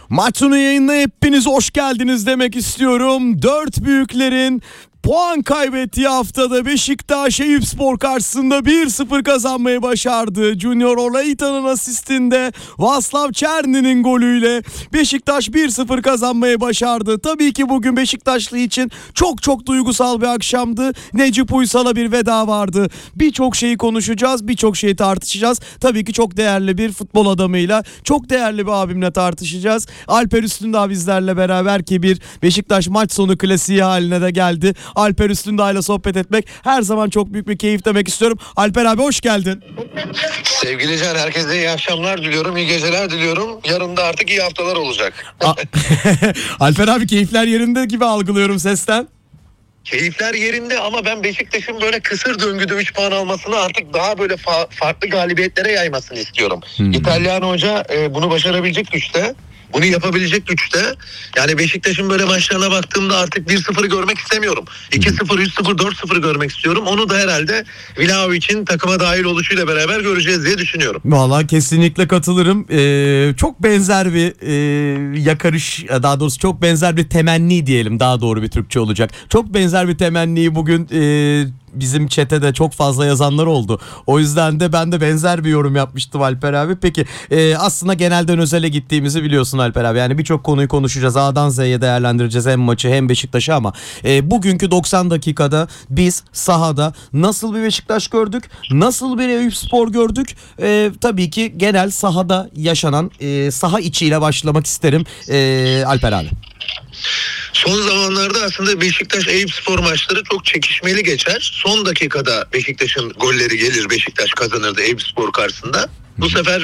Maç sonu yayınına hepiniz hoş geldiniz demek istiyorum. Dört büyüklerin puan kaybettiği haftada Beşiktaş Eyüpspor karşısında 1-0 kazanmayı başardı. Junior Olaita'nın asistinde Václav Černy'nin golüyle Beşiktaş 1-0 kazanmayı başardı. Tabii ki bugün Beşiktaşlı için çok duygusal bir akşamdı. Necip Uysal'a bir veda vardı. Birçok şeyi konuşacağız, birçok şeyi tartışacağız. Tabii ki çok değerli bir futbol adamıyla, çok değerli bir abimle tartışacağız. Alper Üstündağ bizlerle beraber ki bir Beşiktaş maç sonu klasiği haline de geldi. Alper Üstündağ ile sohbet etmek her zaman çok büyük bir keyif demek istiyorum. Alper abi hoş geldin. Sevgili Can, herkese iyi akşamlar diliyorum, iyi geceler diliyorum. Yarın da artık iyi haftalar olacak. Alper abi keyifler yerinde gibi algılıyorum sesten. Keyifler yerinde ama ben Beşiktaş'ın böyle kısır döngüde 3 puan almasını artık daha böyle farklı galibiyetlere yaymasını istiyorum. İtalyan hoca bunu başarabilecek güçte. Bunu yapabilecek güçte. Yani Beşiktaş'ın böyle maçlarına baktığımda artık 1-0'ı görmek istemiyorum. 2-0, 3-0, 4-0 görmek istiyorum. Onu da herhalde Vlahovic'in takıma dahil oluşuyla beraber göreceğiz diye düşünüyorum. Vallahi kesinlikle katılırım. Çok benzer bir yakarış, daha doğrusu çok benzer bir temenni diyelim, daha doğru bir Türkçe olacak. Çok benzer bir temenniyi bugün bizim chat'e çok fazla yazanlar oldu. O yüzden de ben de benzer bir yorum yapmıştım Alper abi. Peki aslında genelden özele gittiğimizi biliyorsun Alper abi. Yani birçok konuyu konuşacağız. A'dan Z'ye değerlendireceğiz hem maçı hem Beşiktaş'ı ama bugünkü 90 dakikada biz sahada nasıl bir Beşiktaş gördük? Nasıl bir Eyüpspor gördük? Tabii ki genel sahada yaşanan saha içiyle başlamak isterim Alper abi. Son zamanlarda aslında Beşiktaş Eyüpspor maçları çok çekişmeli geçer. Son dakikada Beşiktaş'ın golleri gelir, Beşiktaş kazanırdı Eyüpspor karşısında. Bu sefer